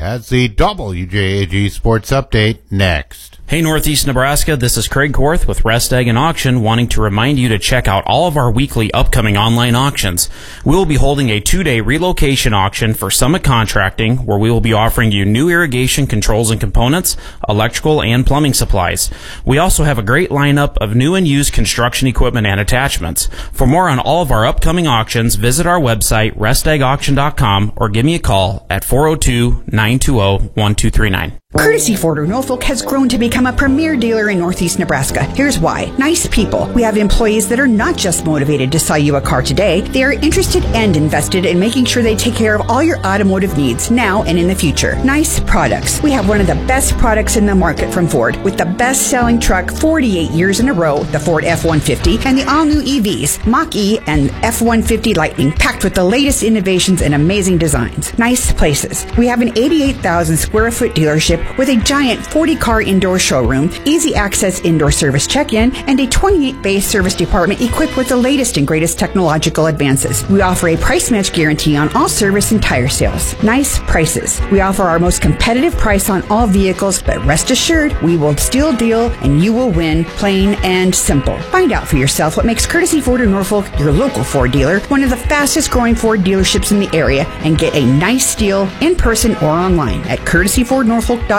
has the WJAG Sports Update next. Hey Northeast Nebraska, this is Craig Korth with Rest Egg and Auction, wanting to remind you to check out all of our weekly upcoming online auctions. We will be holding a 2-day relocation auction for Summit Contracting, where we will be offering you new irrigation controls and components, electrical and plumbing supplies. We also have a great lineup of new and used construction equipment and attachments. For more on all of our upcoming auctions, visit our website, restegauction.com, or give me a call at 402-920-1239. Courtesy Ford of Norfolk has grown to become a premier dealer in Northeast Nebraska. Here's why. Nice people. We have employees that are not just motivated to sell you a car today. They are interested and invested in making sure they take care of all your automotive needs now and in the future. Nice products. We have one of the best products in the market from Ford, with the best-selling truck 48 years in a row, the Ford F-150, and the all-new EVs, Mach-E and F-150 Lightning, packed with the latest innovations and amazing designs. Nice places. We have an 88,000 square foot dealership with a giant 40-car indoor showroom, easy access indoor service check-in, and a 28-bay service department equipped with the latest and greatest technological advances. We offer a price match guarantee on all service and tire sales. Nice prices. We offer our most competitive price on all vehicles, but rest assured, we will still deal and you will win, plain and simple. Find out for yourself what makes Courtesy Ford of Norfolk your local Ford dealer, one of the fastest growing Ford dealerships in the area, and get a nice deal in person or online at courtesyfordnorfolk.com.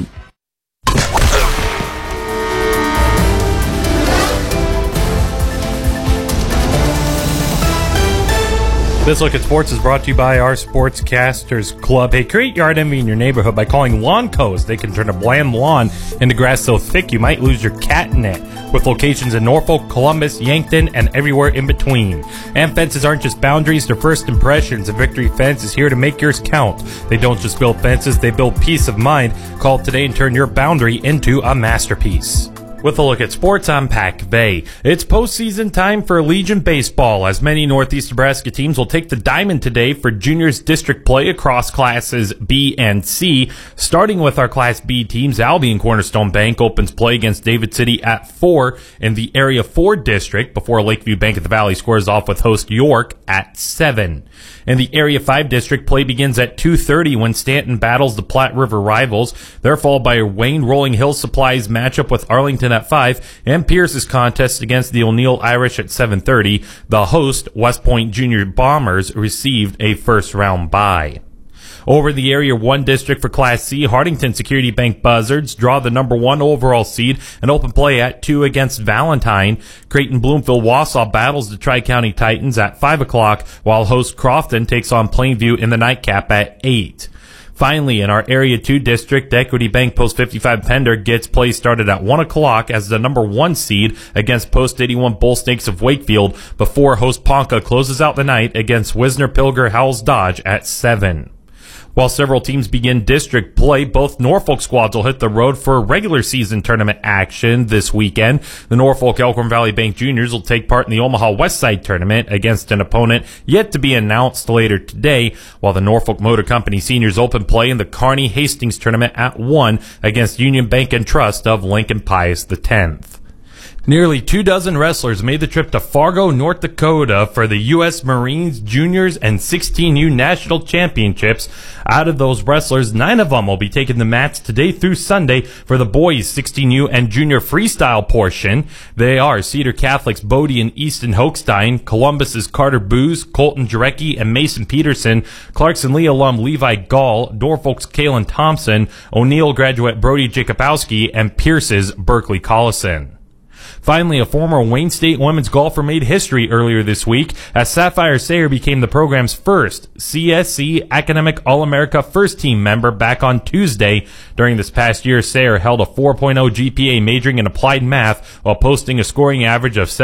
This Look at Sports is brought to you by our Sportscasters Club. Hey, create yard envy in your neighborhood by calling Lawn Co's. They can turn a bland lawn into grass so thick you might lose your cat in it. With locations in Norfolk, Columbus, Yankton, and everywhere in between. And fences aren't just boundaries, they're first impressions. And Victory Fence is here to make yours count. They don't just build fences, they build peace of mind. Call today and turn your boundary into a masterpiece. With a look at sports, I'm Pat Vay. It's postseason time for Legion Baseball, as many Northeast Nebraska teams will take the diamond today for juniors district play across classes B and C. Starting with our Class B teams, Albion Cornerstone Bank opens play against David City at 4 in the Area 4 district, before Lakeview Bank of the Valley squares off with host York at 7. In the Area 5 district, play begins at 2:30 when Stanton battles the Platte River rivals. They're followed by a Wayne Rolling Hills Supplies matchup with Arlington at 5, and Pierce's contest against the O'Neill Irish at 7:30. The host, West Point Junior Bombers, received a first-round bye. Over in the Area 1 district for Class C, Hardington Security Bank Buzzards draw the number 1 overall seed and open play at 2 against Valentine. Creighton Bloomfield Wausau battles the Tri-County Titans at 5 o'clock, while host Crofton takes on Plainview in the nightcap at 8. Finally, in our Area 2 district, Equity Bank Post 55 Pender gets play started at 1 o'clock as the number 1 seed against Post 81 Bull Snakes of Wakefield, before host Ponca closes out the night against Wisner Pilger Howells Dodge at 7. While several teams begin district play, both Norfolk squads will hit the road for regular season tournament action this weekend. The Norfolk Elkhorn Valley Bank Juniors will take part in the Omaha Westside Tournament against an opponent yet to be announced later today, while the Norfolk Motor Company Seniors open play in the Kearney Hastings Tournament at 1 against Union Bank and Trust of Lincoln Pius X. Nearly 24 wrestlers made the trip to Fargo, North Dakota for the U.S. Marines Juniors and 16U National Championships. Out of those wrestlers, 9 of them will be taking the mats today through Sunday for the boys 16U and junior freestyle portion. They are Cedar Catholic's Bodie and Easton Hochstein, Columbus's Carter Booz, Colton Jarecki, and Mason Peterson, Clarkson Lee alum Levi Gall, Norfolk's Kalen Thompson, O'Neill graduate Brody Jacobowski, and Pierce's Berkeley Collison. Finally, a former Wayne State women's golfer made history earlier this week as Sapphire Sayer became the program's first CSC Academic All-America First Team member back on Tuesday. During this past year, Sayer held a 4.0 GPA majoring in applied math while posting a scoring average of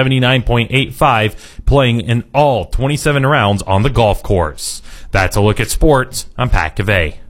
79.85, playing in all 27 rounds on the golf course. That's a look at sports. I'm Pat Cavey.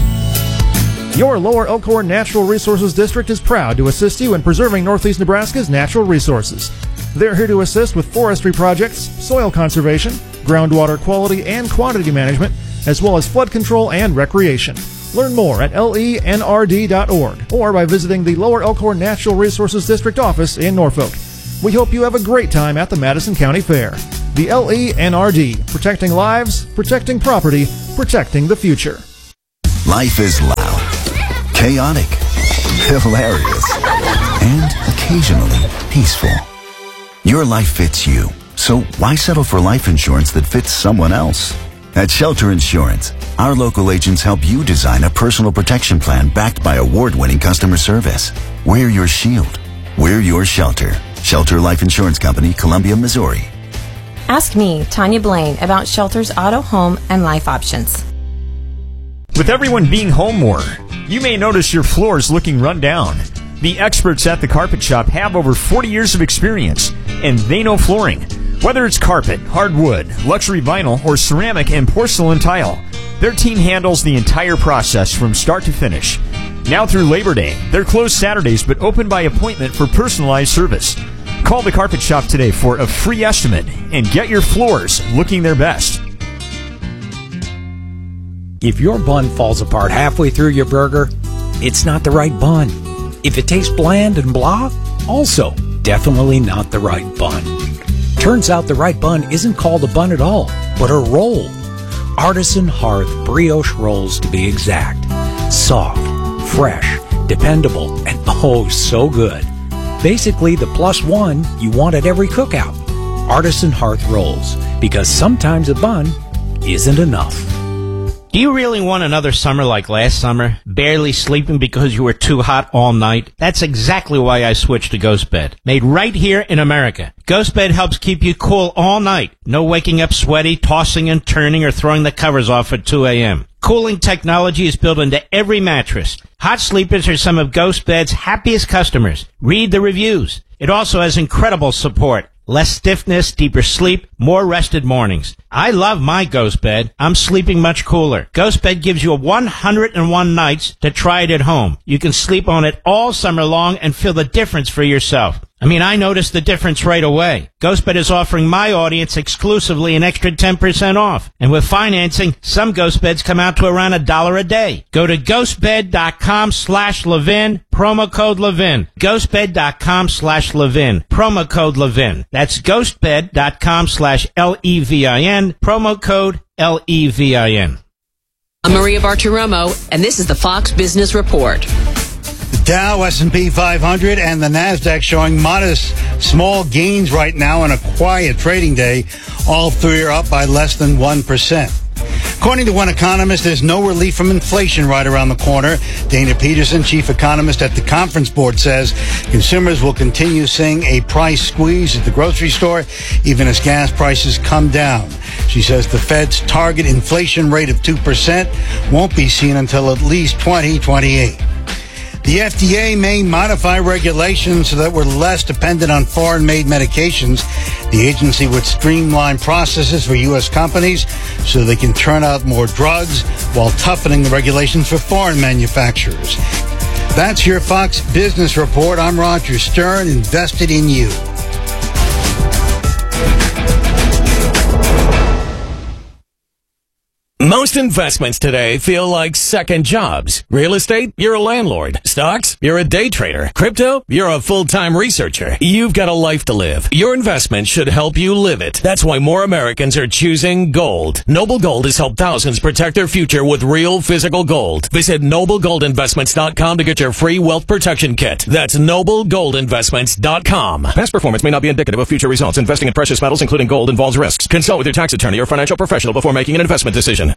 Your Lower Elkhorn Natural Resources District is proud to assist you in preserving Northeast Nebraska's natural resources. They're here to assist with forestry projects, soil conservation, groundwater quality and quantity management, as well as flood control and recreation. Learn more at lenrd.org or by visiting the Lower Elkhorn Natural Resources District office in Norfolk. We hope you have a great time at the Madison County Fair. The LENRD, protecting lives, protecting property, protecting the future. Life is loud. chaotic, hilarious, and occasionally peaceful. Your life fits you, so why settle for life insurance that fits someone else? At Shelter Insurance, our local agents help you design a personal protection plan backed by award-winning customer service. We're your shield. We're your shelter. Shelter Life Insurance Company, Columbia, Missouri. Ask me, Tanya Blaine, about Shelter's auto, home, and life options. With everyone being home more, you may notice your floors looking run down. The experts at the Carpet Shop have over 40 years of experience, and they know flooring. Whether it's carpet, hardwood, luxury vinyl, or ceramic and porcelain tile, their team handles the entire process from start to finish. Now through Labor Day, they're closed Saturdays but open by appointment for personalized service. Call the Carpet Shop today for a free estimate and get your floors looking their best. If your bun falls apart halfway through your burger, it's not the right bun. If it tastes bland and blah, also definitely not the right bun. Turns out the right bun isn't called a bun at all, but a roll. Artisan Hearth brioche rolls, to be exact. Soft, fresh, dependable, and oh so good. Basically the plus one you want at every cookout. Artisan Hearth rolls, because sometimes a bun isn't enough. Do you really want another summer like last summer? Barely sleeping because you were too hot all night? That's exactly why I switched to GhostBed. Made right here in America. GhostBed helps keep you cool all night. No waking up sweaty, tossing and turning, or throwing the covers off at 2 a.m. Cooling technology is built into every mattress. Hot sleepers are some of GhostBed's happiest customers. Read the reviews. It also has incredible support. Less stiffness, deeper sleep, more rested mornings. I love my GhostBed. I'm sleeping much cooler. GhostBed gives you 101 nights to try it at home. You can sleep on it all summer long and feel the difference for yourself. I noticed the difference right away. GhostBed is offering my audience exclusively an extra 10% off. And with financing, some GhostBeds come out to around $1 a day. Go to ghostbed.com/Levin, promo code Levin. Ghostbed.com/Levin, promo code Levin. That's ghostbed.com/Levin, promo code LEVIN. I'm Maria Bartiromo, and this is the Fox Business Report. Dow, S&P 500, and the NASDAQ showing modest, small gains right now on a quiet trading day. All three are up by less than 1%. According to one economist, there's no relief from inflation right around the corner. Dana Peterson, chief economist at the Conference Board, says consumers will continue seeing a price squeeze at the grocery store, even as gas prices come down. She says the Fed's target inflation rate of 2% won't be seen until at least 2028. The FDA may modify regulations so that we're less dependent on foreign-made medications. The agency would streamline processes for U.S. companies so they can turn out more drugs while toughening the regulations for foreign manufacturers. That's your Fox Business Report. I'm Roger Stern, invested in you. Most investments today feel like second jobs. Real estate, you're a landlord. Stocks, you're a day trader. Crypto, you're a full-time researcher. You've got a life to live. Your investment should help you live it. That's why more Americans are choosing gold. Noble Gold has helped thousands protect their future with real physical gold. Visit NobleGoldInvestments.com to get your free wealth protection kit. That's NobleGoldInvestments.com. Past performance may not be indicative of future results. Investing in precious metals, including gold, involves risks. Consult with your tax attorney or financial professional before making an investment decision.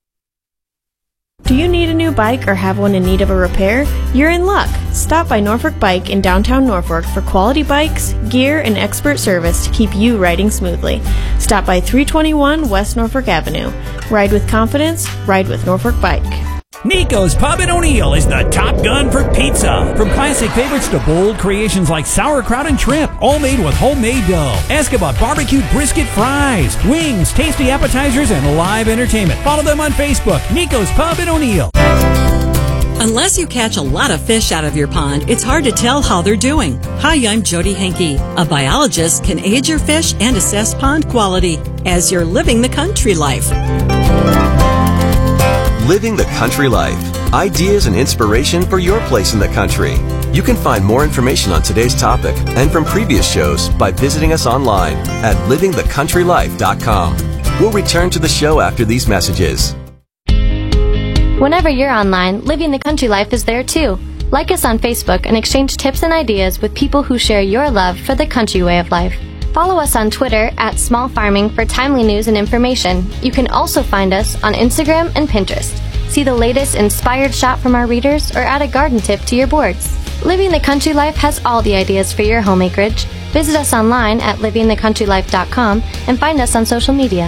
Do you need a new bike or have one in need of a repair? You're in luck. Stop by Norfolk Bike in downtown Norfolk for quality bikes, gear, and expert service to keep you riding smoothly. Stop by 321 West Norfolk Avenue. Ride with confidence, ride with Norfolk Bike. Nico's Pub in O'Neill is the top gun for pizza. From classic favorites to bold creations like sauerkraut and shrimp, all made with homemade dough. Ask about barbecued brisket fries, wings, tasty appetizers, and live entertainment. Follow them on Facebook. Nico's Pub in O'Neill. Unless you catch a lot of fish out of your pond, it's hard to tell how they're doing. Hi, I'm Jody Henke. A biologist can age your fish and assess pond quality as you're living the country life. Living the Country Life. Ideas and inspiration for your place in the country. You can find more information on today's topic and from previous shows by visiting us online at livingthecountrylife.com. We'll return to the show after these messages. Whenever you're online, Living the Country Life is there too. Like us on Facebook and exchange tips and ideas with people who share your love for the country way of life. Follow us on Twitter at Small Farming for timely news and information. You can also find us on Instagram and Pinterest. See the latest inspired shot from our readers or add a garden tip to your boards. Living the Country Life has all the ideas for your home acreage. Visit us online at livingthecountrylife.com and find us on social media.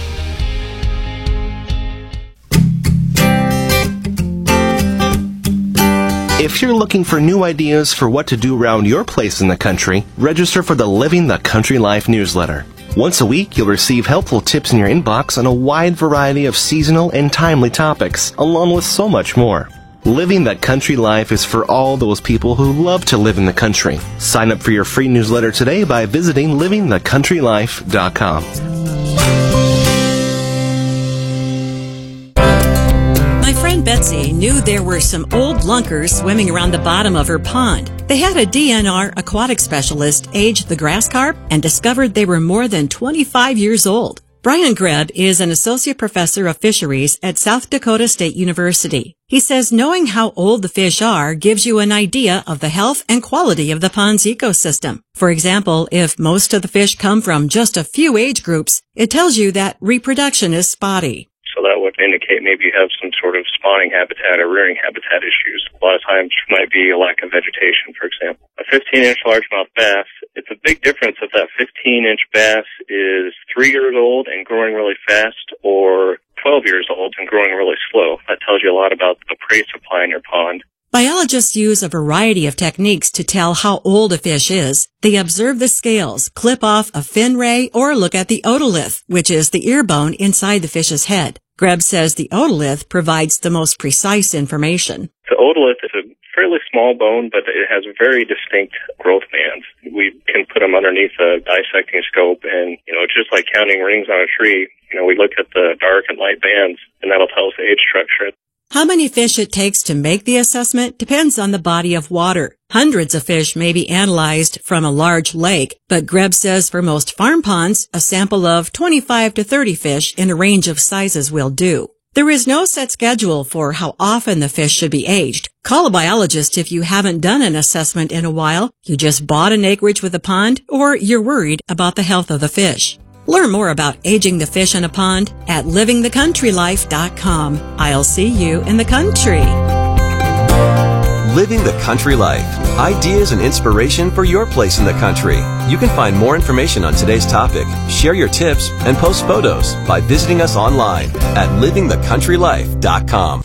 If you're looking for new ideas for what to do around your place in the country, register for the Living the Country Life newsletter. Once a week, you'll receive helpful tips in your inbox on a wide variety of seasonal and timely topics, along with so much more. Living the Country Life is for all those people who love to live in the country. Sign up for your free newsletter today by visiting livingthecountrylife.com. My friend Betsy knew there were some old lunkers swimming around the bottom of her pond. They had a DNR aquatic specialist age the grass carp and discovered they were more than 25 years old. Brian Greb is an associate professor of fisheries at South Dakota State University. He says knowing how old the fish are gives you an idea of the health and quality of the pond's ecosystem. For example, if most of the fish come from just a few age groups, it tells you that reproduction is spotty. So that would indicate maybe you have some sort of spawning habitat or rearing habitat issues. A lot of times it might be a lack of vegetation, for example. A 15-inch largemouth bass, it's a big difference if that 15-inch bass is 3 years old and growing really fast or 12 years old and growing really slow. That tells you a lot about the prey supply in your pond. Biologists use a variety of techniques to tell how old a fish is. They observe the scales, clip off a fin ray, or look at the otolith, which is the ear bone inside the fish's head. Greb says the otolith provides the most precise information. The otolith is a fairly small bone, but it has very distinct growth bands. We can put them underneath a dissecting scope, and, it's just like counting rings on a tree. We look at the dark and light bands, and that'll tell us the age structure. How many fish it takes to make the assessment depends on the body of water. Hundreds of fish may be analyzed from a large lake, but Greb says for most farm ponds, a sample of 25 to 30 fish in a range of sizes will do. There is no set schedule for how often the fish should be aged. Call a biologist if you haven't done an assessment in a while, you just bought an acreage with a pond, or you're worried about the health of the fish. Learn more about aging the fish in a pond at livingthecountrylife.com. I'll see you in the country. Living the Country Life. Ideas and inspiration for your place in the country. You can find more information on today's topic, share your tips, and post photos by visiting us online at livingthecountrylife.com.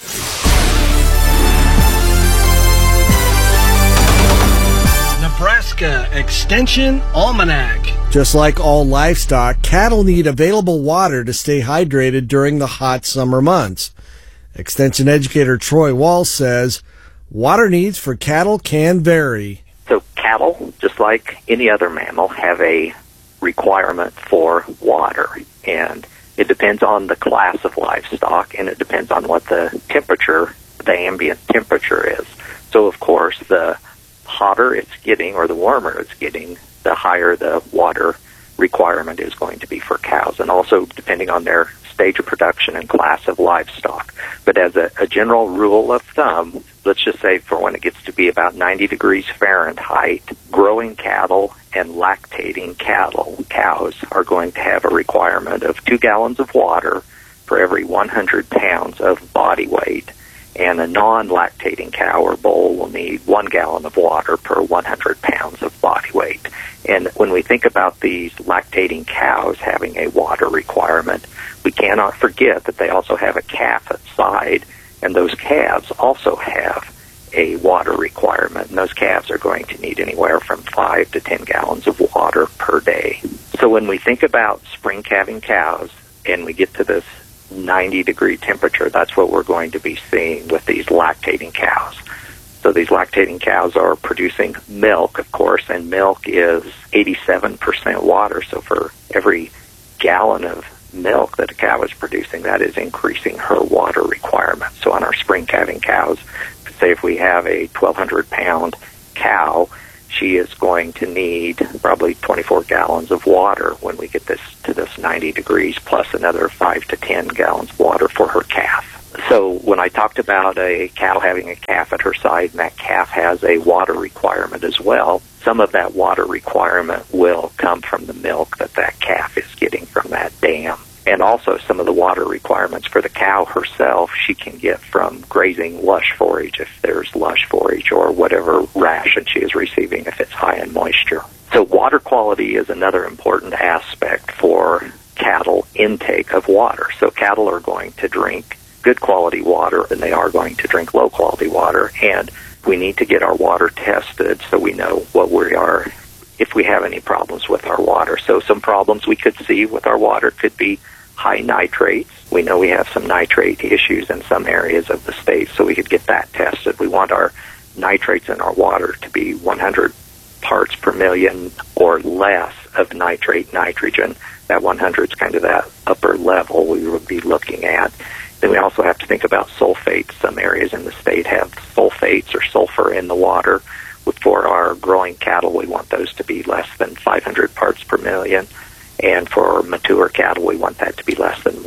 Nebraska Extension Almanac. Just like all livestock, cattle need available water to stay hydrated during the hot summer months. Extension educator Troy Walsh says water needs for cattle can vary. So cattle, just like any other mammal, have a requirement for water. And it depends on the class of livestock, and it depends on what the temperature, the ambient temperature is. So, of course, the hotter it's getting or the warmer it's getting, the higher the water requirement is going to be for cows, and also depending on their stage of production and class of livestock. But as a general rule of thumb, let's just say for when it gets to be about 90 degrees Fahrenheit, growing cattle and lactating cows are going to have a requirement of 2 gallons of water for every 100 pounds of body weight. And a non-lactating cow or bull will need 1 gallon of water per 100 pounds of body weight. And when we think about these lactating cows having a water requirement, we cannot forget that they also have a calf outside, and those calves also have a water requirement, and those calves are going to need anywhere from 5 to 10 gallons of water per day. So when we think about spring calving cows and we get to this 90-degree temperature, that's what we're going to be seeing with these lactating cows. So these lactating cows are producing milk, of course, and milk is 87% water. So for every gallon of milk that a cow is producing, that is increasing her water requirement. So on our spring calving cows, say if we have a 1,200-pound cow, she is going to need probably 24 gallons of water when we get this to this 90 degrees, plus another 5 to 10 gallons of water for her calf. So when I talked about a cattle having a calf at her side, and that calf has a water requirement as well, some of that water requirement will come from the milk that calf is getting from that dam. And also some of the water requirements for the cow herself, she can get from grazing lush forage, if there's lush forage, or whatever ration she is receiving if it's high in moisture. So water quality is another important aspect for cattle intake of water. So cattle are going to drink good quality water, and they are going to drink low quality water, and we need to get our water tested so we know what we are, if we have any problems with our water. So some problems we could see with our water could be high nitrates. We know we have some nitrate issues in some areas of the state, so we could get that tested. We want our nitrates in our water to be 100 parts per million or less of nitrate nitrogen. That 100 is kind of that upper level we would be looking at. Then we also have to think about sulfates. Some areas in the state have sulfates or sulfur in the water. For our growing cattle, we want those to be less than 500 parts per million. And for mature cattle, we want that to be less than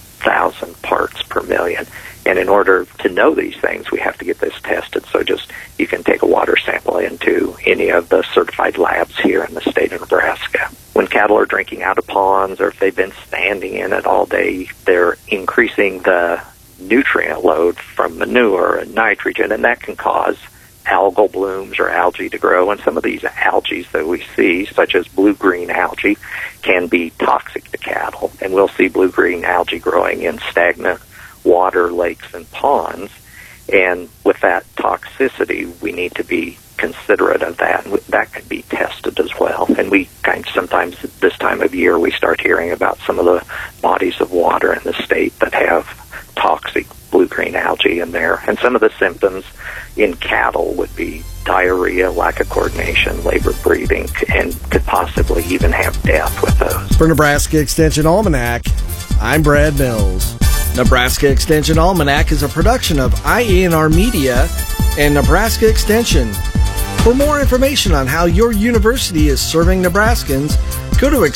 1,000 parts per million. And in order to know these things, we have to get this tested. So just, you can take a water sample into any of the certified labs here in the state of Nebraska. When cattle are drinking out of ponds, or if they've been standing in it all day, they're increasing the nutrient load from manure and nitrogen, and that can cause algal blooms or algae to grow. And some of these algae that we see, such as blue-green algae, can be toxic to cattle. And we'll see blue-green algae growing in stagnant water, lakes, and ponds. And with that toxicity, we need to be considerate of that, and that could be tested as well. And we sometimes this time of year, we start hearing about some of the bodies of water in the state that have toxic blue-green algae in there. And some of the symptoms in cattle would be diarrhea, lack of coordination, labored breathing, and could possibly even have death with those. For Nebraska Extension Almanac, I'm Brad Mills. Nebraska Extension Almanac is a production of IENR Media and Nebraska Extension. For more information on how your university is serving Nebraskans, go to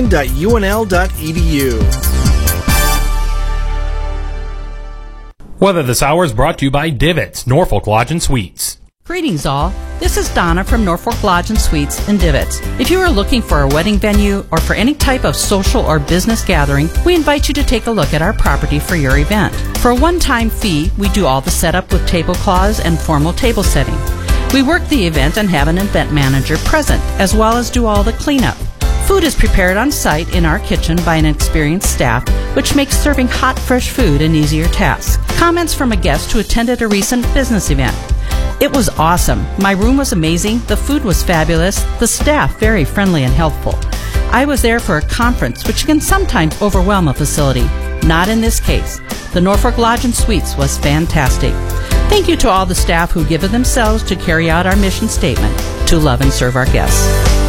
extension.unl.edu. Weather this hour is brought to you by Divots, Norfolk Lodge and Suites. Greetings all. This is Donna from Norfolk Lodge and Suites in Divots. If you are looking for a wedding venue or for any type of social or business gathering, we invite you to take a look at our property for your event. For a one-time fee, we do all the setup with tablecloths and formal table setting. We work the event and have an event manager present, as well as do all the cleanup. Food is prepared on site in our kitchen by an experienced staff, which makes serving hot, fresh food an easier task. Comments from a guest who attended a recent business event. It was awesome. My room was amazing. The food was fabulous. The staff very friendly and helpful. I was there for a conference, which can sometimes overwhelm a facility. Not in this case. The Norfolk Lodge and Suites was fantastic. Thank you to all the staff who give of themselves to carry out our mission statement, to love and serve our guests.